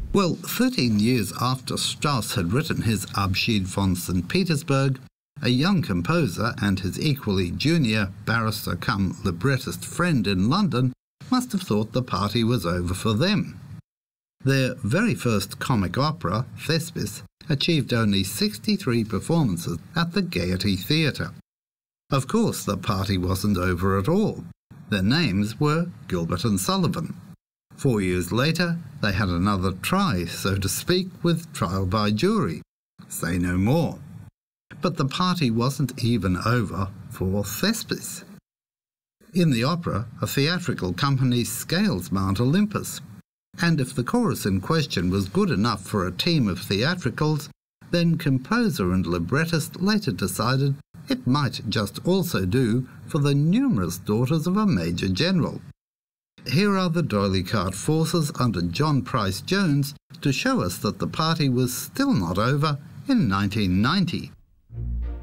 Well, 13 years after Strauss had written his Abschied von St. Petersburg, a young composer and his equally junior barrister-cum-librettist friend in London must have thought the party was over for them. Their very first comic opera, Thespis, achieved only 63 performances at the Gaiety Theatre. Of course, the party wasn't over at all. Their names were Gilbert and Sullivan. 4 years later, they had another try, so to speak, with trial by jury. Say no more. But the party wasn't even over for Thespis. In the opera, a theatrical company scales Mount Olympus, and if the chorus in question was good enough for a team of theatricals, then composer and librettist later decided it might just also do for the numerous daughters of a major general. Here are the D'Oyly Carte forces under John Pryce Jones to show us that the party was still not over in 1990.